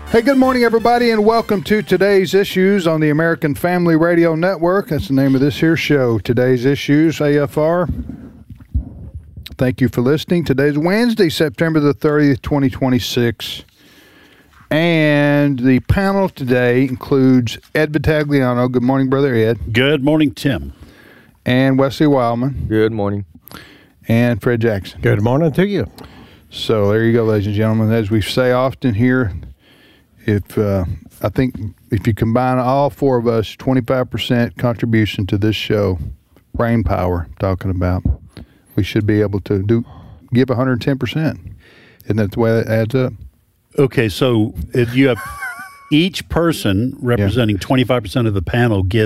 Hey, good morning, everybody, and welcome to Today's Issues on the American Family Radio Network. That's the name of this here show, Today's Issues, AFR. Thank you for listening. Today's Wednesday, September the 30th, 2026. And the panel today includes Ed Vitagliano. Good morning, Brother Ed. Good morning, Tim. And Wesley Wildman. Good morning. And Fred Jackson. Good morning to you. So there you go, ladies and gentlemen. As we say often here, I think if you combine all four of us, 25% contribution to this show, brain power, talking about, we should be able to give 110%. Isn't that the way that adds up? Okay, so if you have each person representing 25% of the panel gives